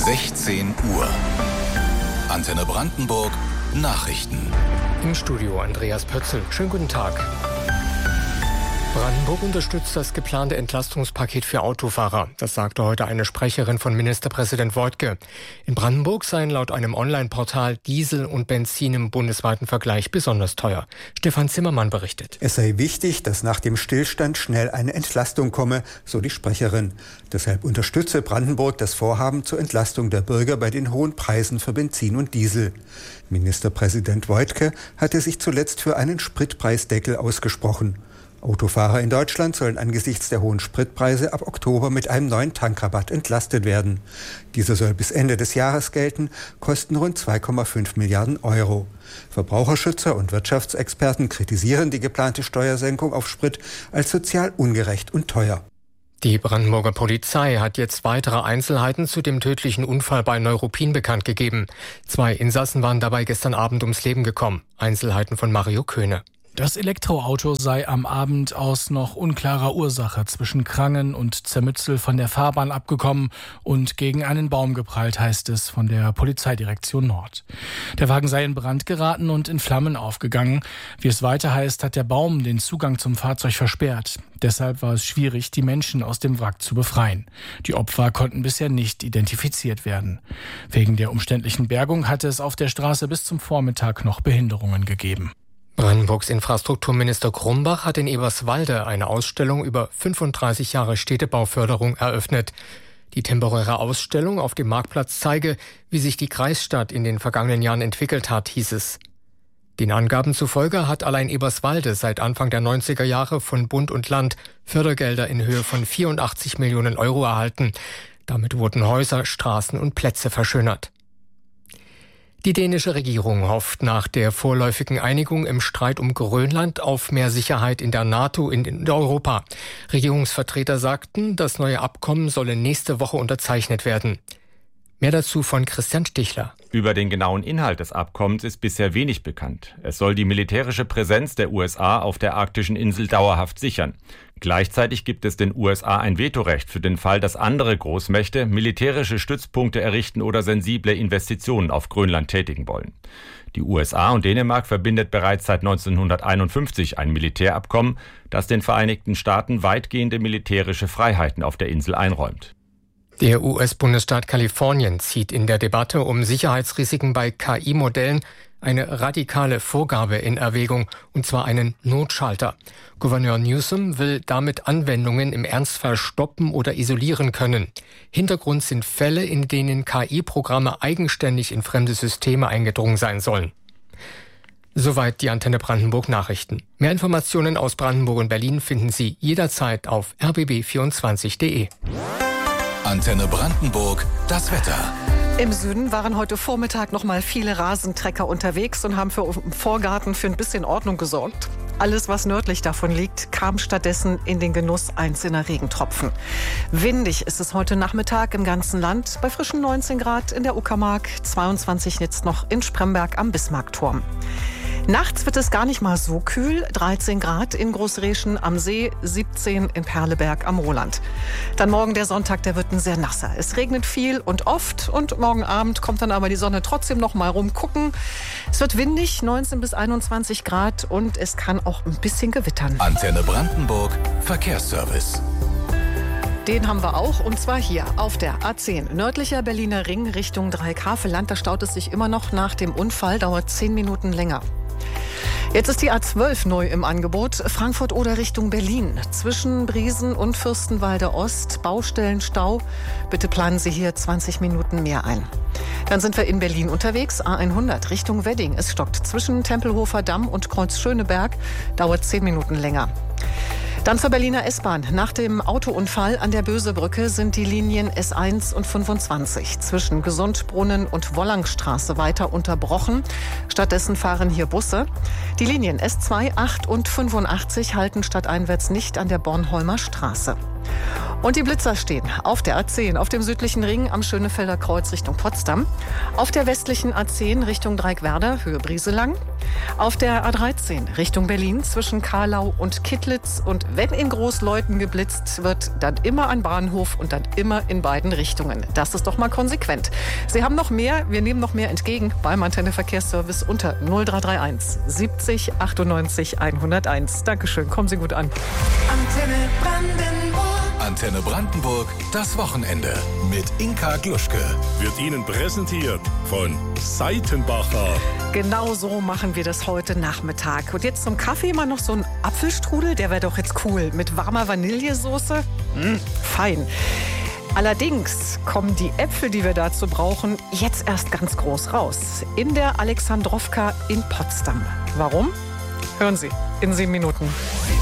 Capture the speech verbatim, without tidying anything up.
sechzehn Uhr. Antenne Brandenburg Nachrichten. Im Studio Andreas Pötzl. Schönen guten Tag. Brandenburg unterstützt das geplante Entlastungspaket für Autofahrer. Das sagte heute eine Sprecherin von Ministerpräsident Woidke. In Brandenburg seien laut einem Online-Portal Diesel und Benzin im bundesweiten Vergleich besonders teuer. Stefan Zimmermann berichtet. Es sei wichtig, dass nach dem Stillstand schnell eine Entlastung komme, so die Sprecherin. Deshalb unterstütze Brandenburg das Vorhaben zur Entlastung der Bürger bei den hohen Preisen für Benzin und Diesel. Ministerpräsident Woidke hatte sich zuletzt für einen Spritpreisdeckel ausgesprochen. Autofahrer in Deutschland sollen angesichts der hohen Spritpreise ab Oktober mit einem neuen Tankrabatt entlastet werden. Dieser soll bis Ende des Jahres gelten, kosten rund zwei Komma fünf Milliarden Euro. Verbraucherschützer und Wirtschaftsexperten kritisieren die geplante Steuersenkung auf Sprit als sozial ungerecht und teuer. Die Brandenburger Polizei hat jetzt weitere Einzelheiten zu dem tödlichen Unfall bei Neuruppin bekannt gegeben. Zwei Insassen waren dabei gestern Abend ums Leben gekommen. Einzelheiten von Mario Köhne. Das Elektroauto sei am Abend aus noch unklarer Ursache zwischen Krangen und Zermützel von der Fahrbahn abgekommen und gegen einen Baum geprallt, heißt es von der Polizeidirektion Nord. Der Wagen sei in Brand geraten und in Flammen aufgegangen. Wie es weiter heißt, hat der Baum den Zugang zum Fahrzeug versperrt. Deshalb war es schwierig, die Menschen aus dem Wrack zu befreien. Die Opfer konnten bisher nicht identifiziert werden. Wegen der umständlichen Bergung hatte es auf der Straße bis zum Vormittag noch Behinderungen gegeben. Brandenburgs Infrastrukturminister Grumbach hat in Eberswalde eine Ausstellung über fünfunddreißig Jahre Städtebauförderung eröffnet. Die temporäre Ausstellung auf dem Marktplatz zeige, wie sich die Kreisstadt in den vergangenen Jahren entwickelt hat, hieß es. Den Angaben zufolge hat allein Eberswalde seit Anfang der neunziger Jahre von Bund und Land Fördergelder in Höhe von vierundachtzig Millionen Euro erhalten. Damit wurden Häuser, Straßen und Plätze verschönert. Die dänische Regierung hofft nach der vorläufigen Einigung im Streit um Grönland auf mehr Sicherheit in der NATO in Europa. Regierungsvertreter sagten, das neue Abkommen solle nächste Woche unterzeichnet werden. Mehr dazu von Christian Stichler. Über den genauen Inhalt des Abkommens ist bisher wenig bekannt. Es soll die militärische Präsenz der U S A auf der arktischen Insel dauerhaft sichern. Gleichzeitig gibt es den U S A ein Vetorecht für den Fall, dass andere Großmächte militärische Stützpunkte errichten oder sensible Investitionen auf Grönland tätigen wollen. Die U S A und Dänemark verbindet bereits seit neunzehnhunderteinundfünfzig ein Militärabkommen, das den Vereinigten Staaten weitgehende militärische Freiheiten auf der Insel einräumt. Der U S-Bundesstaat Kalifornien zieht in der Debatte um Sicherheitsrisiken bei K I-Modellen eine radikale Vorgabe in Erwägung, und zwar einen Notschalter. Gouverneur Newsom will damit Anwendungen im Ernstfall stoppen oder isolieren können. Hintergrund sind Fälle, in denen K I-Programme eigenständig in fremde Systeme eingedrungen sein sollen. Soweit die Antenne Brandenburg Nachrichten. Mehr Informationen aus Brandenburg und Berlin finden Sie jederzeit auf r b b vierundzwanzig punkt d e. Antenne Brandenburg, das Wetter. Im Süden waren heute Vormittag noch mal viele Rasentrecker unterwegs und haben für im Vorgarten für ein bisschen Ordnung gesorgt. Alles, was nördlich davon liegt, kam stattdessen in den Genuss einzelner Regentropfen. Windig ist es heute Nachmittag im ganzen Land, bei frischen neunzehn Grad in der Uckermark, zweiundzwanzig jetzt noch in Spremberg am Bismarckturm. Nachts wird es gar nicht mal so kühl, dreizehn Grad in Großreschen am See, siebzehn in Perleberg am Roland. Dann morgen der Sonntag, der wird ein sehr nasser. Es regnet viel und oft und morgen Abend kommt dann aber die Sonne trotzdem noch mal rumgucken. Es wird windig, neunzehn bis einundzwanzig Grad und es kann auch ein bisschen gewittern. Antenne Brandenburg, Verkehrsservice. Den haben wir auch, und zwar hier auf der A zehn. Nördlicher Berliner Ring Richtung Dreieckhaveland. Da staut es sich immer noch nach dem Unfall, dauert zehn Minuten länger. Jetzt ist die A zwölf neu im Angebot. Frankfurt oder Richtung Berlin. Zwischen Briesen und Fürstenwalde Ost. Baustellenstau. Bitte planen Sie hier zwanzig Minuten mehr ein. Dann sind wir in Berlin unterwegs. A hundert Richtung Wedding. Es stockt zwischen Tempelhofer Damm und Kreuz Schöneberg. Dauert zehn Minuten länger. Dann zur Berliner S-Bahn. Nach dem Autounfall an der Bösebrücke sind die Linien S eins und fünfundzwanzig zwischen Gesundbrunnen und Wollangstraße weiter unterbrochen. Stattdessen fahren hier Busse. Die Linien S zwei, acht und fünfundachtzig halten stadteinwärts nicht an der Bornholmer Straße. Und die Blitzer stehen auf der A zehn, auf dem südlichen Ring am Schönefelder Kreuz Richtung Potsdam, auf der westlichen A zehn Richtung Dreieckwerder, Höhe Brieselang, auf der A dreizehn Richtung Berlin zwischen Kahlau und Kittlitz. Und wenn in Großleuten geblitzt wird, dann immer an Bahnhof und dann immer in beiden Richtungen. Das ist doch mal konsequent. Sie haben noch mehr, wir nehmen noch mehr entgegen beim Antenne Verkehrsservice unter null drei drei eins siebzig achtundneunzig hunderteins. Dankeschön, kommen Sie gut an. Antenne Brandenburg. Antenne Brandenburg, das Wochenende mit Inka Gluschke. Wird Ihnen präsentiert von Seitenbacher. Genau so machen wir das heute Nachmittag. Und jetzt zum Kaffee mal noch so ein Apfelstrudel, der wäre doch jetzt cool. Mit warmer Vanillesoße. Mmh, fein. Allerdings kommen die Äpfel, die wir dazu brauchen, jetzt erst ganz groß raus. In der Alexandrowka in Potsdam. Warum? Hören Sie in sieben Minuten.